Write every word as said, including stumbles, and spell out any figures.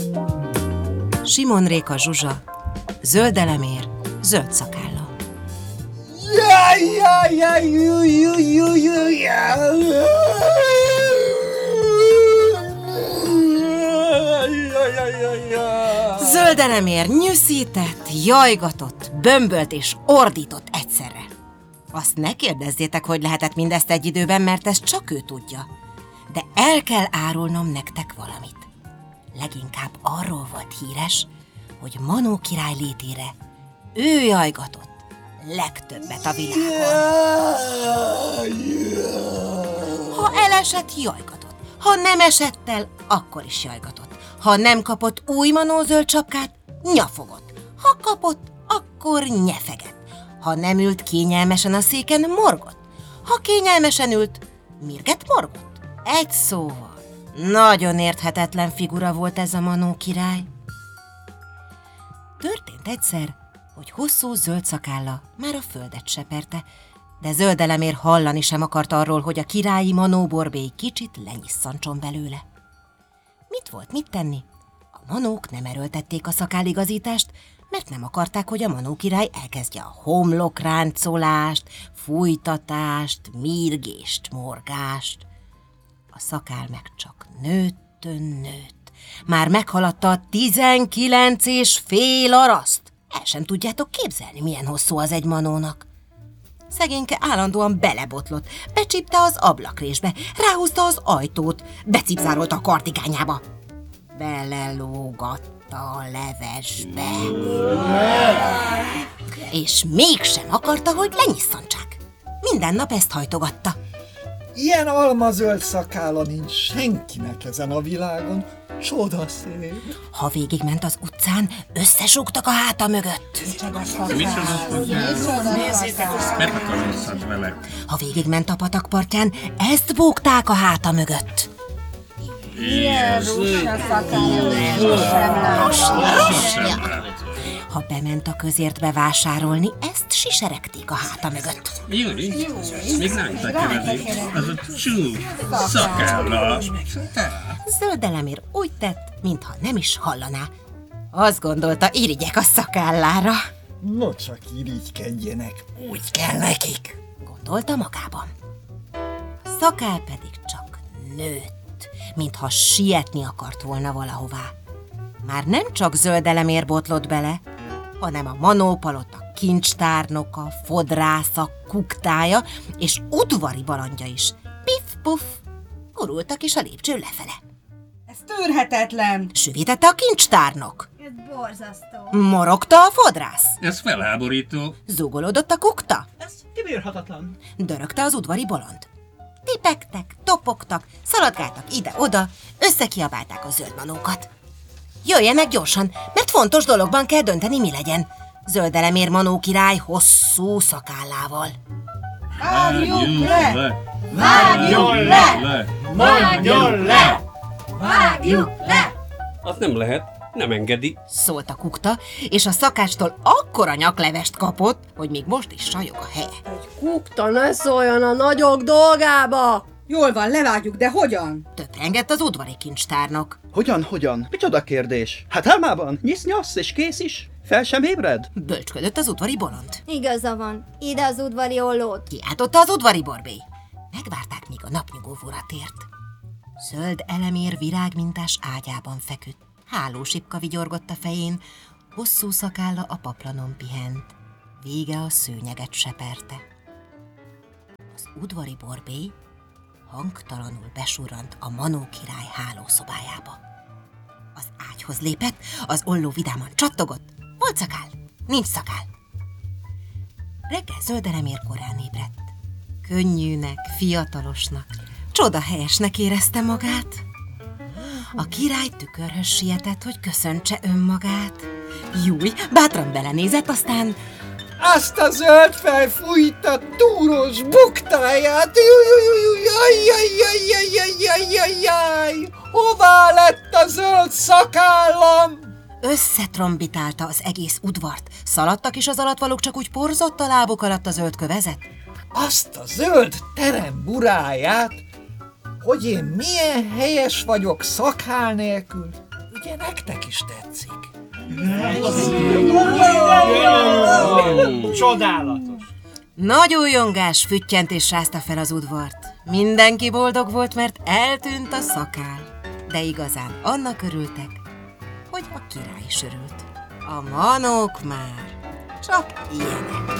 Simon Réka Zsuzsa, zöld elemér, zöld szakálla. Jaj, jaj, jaj, jaj, jaj, jaj, jaj. Zöld elemér nyűszített, jajgatott, bömbölt és ordított egyszerre. Azt ne kérdezzétek, hogy lehetett mindezt egy időben, mert ezt csak ő tudja. De el kell árulnom nektek valamit. Leginkább arról volt híres, hogy Manó király létére ő jajgatott legtöbbet a világon. Ha elesett, jajgatott. Ha nem esett el, akkor is jajgatott. Ha nem kapott új Manó zöld sapkát, nyafogott. Ha kapott, akkor nyefegett. Ha nem ült kényelmesen a széken, morgott. Ha kényelmesen ült, mirget morgott. Egy szóval, nagyon érthetetlen figura volt ez a Manó király. Történt egyszer, hogy hosszú zöld szakálla már a földet seperte, de zöld elemér hallani sem akart arról, hogy a királyi Manó borbély kicsit lenyisszancson belőle. Mit volt mit tenni? A manók nem erőltették a szakálligazítást, mert nem akarták, hogy a Manó király elkezdje a homlokráncolást, fújtatást, mírgést, morgást. A szakál meg csak nőtt, nőtt. Már meghaladta a tizenkilenc és fél araszt. El sem tudjátok képzelni, milyen hosszú az egy manónak. Szegényke állandóan belebotlott, becsípte az ablakrésbe, ráhúzta az ajtót, becipzárolta a kartigányába. Belelógatta a levesbe. És mégsem akarta, hogy lenyisszantsák. Minden nap ezt hajtogatta. Ilyen almazöld szakálla nincs senkinek ezen a világon. Csodaszép. Ha végigment az utcán, összesúgtak a háta mögött. Megakarózhat vele. Ha végigment a patakpartján, ezt búgták a háta mögött. Ilyen rúsa szakálla sosem lát. Ha bement a közértbe vásárolni, ezt siseregték a háta mögött. Júli, még ránk keverik, az a csú szakálla. Zöld elemér úgy tett, mintha nem is hallaná. Azt gondolta, irigyek a szakállára. No csak irigykedjenek, úgy kell nekik, gondolta magában. A szakál pedig csak nőtt, mintha sietni akart volna valahová. Már nem csak zöld elemér botlott bele, hanem a Manó palota kincstárnoka, fodrásza, kuktája és udvari balandja is. Piff-puff, gurultak is a lépcsőn lefele. Ez tűrhetetlen! Süvítette a kincstárnok. Ez borzasztó. Morogta a fodrász. Ez felháborító. Zúgolódott a kukta. Ez kibírhatatlan. Dörögte az udvari bolond. Tipegtek, topogtak, szaladgáltak ide-oda, összekiabálták a zöld manókat. Jöjjenek gyorsan, mert fontos dologban kell dönteni, mi legyen. Zöld elemér Manó király hosszú szakállával. Vágjuk le! Vágjuk le! Mondjon le! Vágjuk le! Az nem lehet, nem engedi. Szólt a kukta, és a szakácstól akkora nyaklevest kapott, hogy még most is sajog a helye. Kukta, ne szóljon a nagyok dolgába! Jól van, levágjuk, de hogyan? Töprengett az udvari kincstárnok. Hogyan, hogyan? Micsoda kérdés? Hát álmában nyisz-nyasz és kész is. Fel sem ébred? Bölcsködött az udvari bolond. Igaza van. Ide az udvari ollót. Kiáltotta az udvari borbély. Megvárták, míg a napnyugóvóra tért. Zöld elemér virágmintás ágyában feküdt. Hálósipka vigyorgott a fején, hosszú szakálla a paplanon pihent. Vége a szőnyeget seperte. Az udvari borbély hangtalanul besurrant a Manó király hálószobájába. Az ágyhoz lépett, az olló vidáman csattogott. Volt szakál, nincs szakál. Reggel zöld elemér korán ébredt. Könnyűnek, fiatalosnak, csodahelyesnek érezte magát. A király tükörhöz sietett, hogy köszöntse önmagát. Júj, bátran belenézett, aztán... Azt a zöld felfújta túros buktáját! Jaj-jaj-jaj-jaj-jaj-jaj-jaj! Hová lett a zöld szakállam? Összetrombitálta az egész udvart. Szaladtak is az alattvalók, csak úgy porzott a lábuk alatt a zöld kövezet. Azt a zöld terem buráját, hogy én milyen helyes vagyok szakál nélkül. Ugye nektek is tetszik? Csodálatos. Nagy újongás füttyent és rázta fel az udvart. Mindenki boldog volt, mert eltűnt a szakál. De igazán annak örültek, hogy a király is örült. A manók már csak ilyenek.